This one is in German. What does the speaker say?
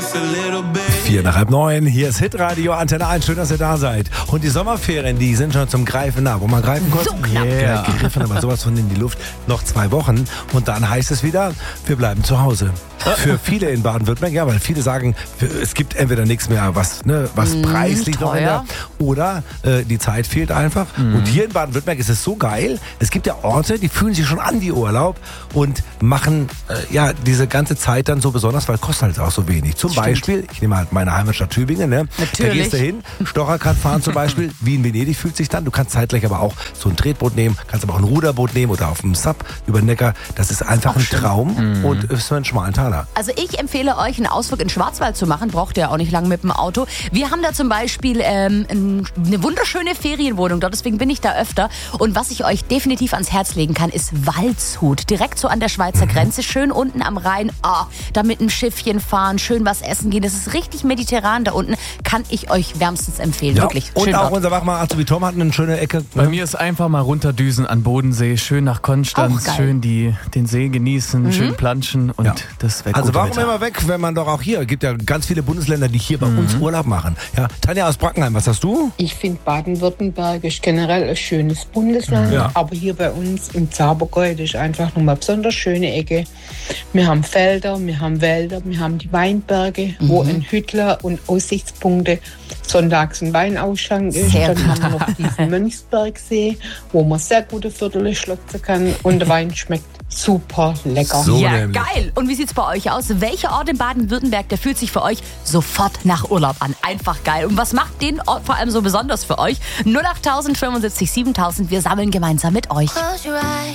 8:45, hier ist Hitradio Antenne 1, schön, dass ihr da seid. Und die Sommerferien, die sind schon zum Greifen nah. Wo man greifen konnte, So knapp. ja, gegriffen, aber sowas von in die Luft. Noch 2 Wochen und dann heißt es wieder, wir bleiben zu Hause. Für viele in Baden-Württemberg, ja, weil viele sagen, es gibt entweder nichts mehr, was preislich noch in der, oder die Zeit fehlt einfach. Und hier in Baden-Württemberg ist es so geil, es gibt ja Orte, die fühlen sich schon an wie Urlaub und machen diese ganze Zeit dann so besonders, weil kostet halt auch so wenig. Zum Beispiel, ich nehme halt meine Heimatstadt Tübingen, ne? Da gehst du hin, Stocherkart fahren zum Beispiel, wie in Venedig fühlt sich dann. Du kannst zeitgleich aber auch so ein Tretboot nehmen, kannst aber auch ein Ruderboot nehmen oder auf dem Sub über den Neckar. Das ist einfach ein Traum und ist für einen schmalen Taler. Also ich empfehle euch, einen Ausflug in den Schwarzwald zu machen. Braucht ihr ja auch nicht lange mit dem Auto. Wir haben da zum Beispiel eine wunderschöne Ferienwohnung dort, deswegen bin ich da öfter. Und was ich euch definitiv ans Herz legen kann, ist Waldshut. Direkt so an der Schweizer Grenze, schön unten am Rhein. Da mit einem Schiffchen fahren, schön was essen gehen. Das ist richtig mediterran da unten. Kann ich euch wärmstens empfehlen. Ja. Wirklich. Und schön auch dort. unser Wachmann Azubi Tom hat eine schöne Ecke. Bei mir ist einfach mal runterdüsen an Bodensee, schön nach Konstanz, Auch geil. schön den See genießen, schön planschen und das Wetter. Also warum immer weg, wenn man doch auch hier, gibt ja ganz viele Bundesländer, die hier bei uns Urlaub machen. Ja, Tanja aus Brackenheim, was hast du? Ich finde Baden-Württemberg ist generell ein schönes Bundesland, Ja. aber hier bei uns im Zabergäu, das ist einfach nochmal eine besonders schöne Ecke. Wir haben Felder, wir haben Wälder, wir haben die Weinberge, wo ein Hüttler und Aussichtspunkte sonntags ein Weinausschank ist. Sehr Dann haben wir noch diesen Mönchsbergsee, wo man sehr gute Viertel schlotzen kann und der Wein schmeckt super lecker. So Ja, nämlich. geil. Und wie sieht's bei euch aus? Welcher Ort in Baden-Württemberg, der fühlt sich für euch sofort nach Urlaub an? Einfach geil. Und was macht den Ort vor allem so besonders für euch? 08000 75 7000. Wir sammeln gemeinsam mit euch.